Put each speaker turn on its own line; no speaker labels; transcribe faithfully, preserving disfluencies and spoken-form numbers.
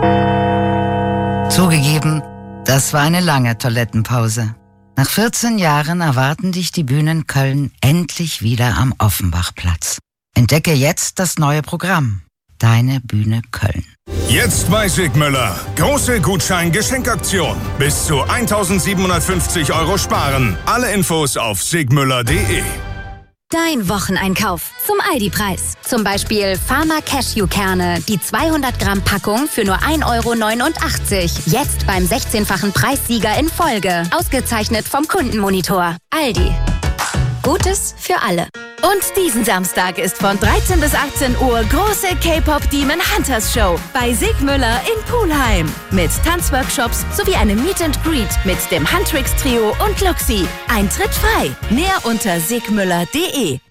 Zugegeben, das war eine lange Toilettenpause. Nach vierzehn Jahren erwarten dich die Bühnen Köln endlich wieder am Offenbachplatz. Entdecke jetzt das neue Programm. Deine Bühne Köln.
Jetzt bei Sigmüller. Große Gutschein-Geschenkaktion. Bis zu eintausendsiebenhundertfünfzig Euro sparen. Alle Infos auf sigmüller punkt de.
Dein Wocheneinkauf zum Aldi-Preis. Zum Beispiel Pharma Cashew-Kerne, die zweihundert Gramm Packung für nur ein Euro neunundachtzig. Jetzt beim sechzehnfachen Preissieger in Folge. Ausgezeichnet vom Kundenmonitor. Aldi. Gutes für alle.
Und diesen Samstag ist von dreizehn bis achtzehn Uhr große K-Pop Demon Hunters Show bei Sigmüller in Pulheim. Mit Tanzworkshops sowie einem Meet and Greet mit dem Huntrix Trio und Luxi. Eintritt frei. Mehr unter sigmüller punkt de.